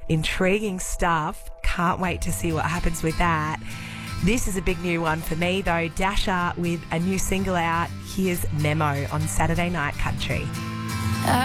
Intriguing stuff. Can't wait to see what happens with that. This is a big new one for me though. Dasher with a new single out. Here's Memo on Saturday Night Country.